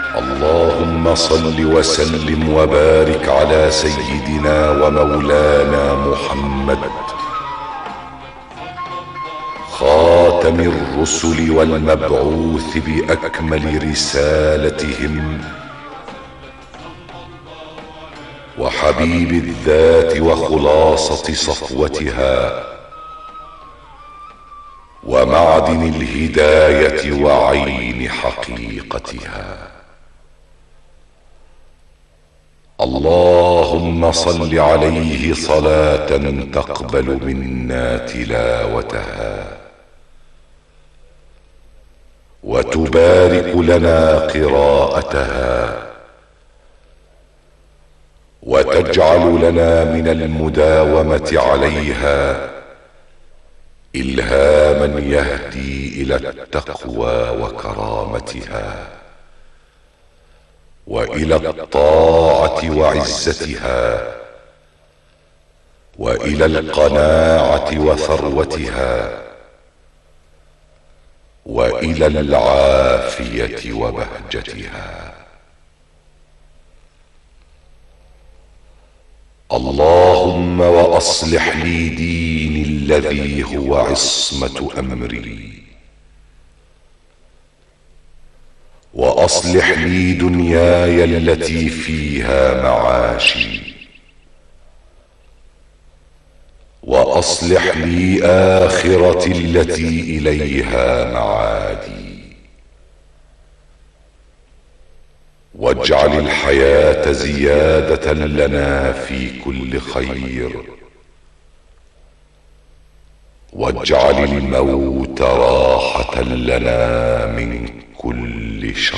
اللهم صل وسلم وبارك على سيدنا ومولانا محمد خاتم الرسل والمبعوث بأكمل رسالتهم وحبيب الذات وخلاصة صفوتها ومعدن الهداية وعين حقيقتها. اللهم صل عليه صلاة تقبل منا تلاوتها وتبارك لنا قراءتها وتجعل لنا من المداومة عليها إلهاما يهدي إلى التقوى وكرامتها وإلى الطاعة وعزتها وإلى القناعة وثروتها وإلى العافية وبهجتها. اللهم وأصلح لي ديني الذي هو عصمة أمري وأصلح لي دنياي التي فيها معاشي وأصلح لي آخرتي التي إليها معادي واجعل الحياة زيادة لنا في كل خير واجعل الموت راحة لنا من كل شر.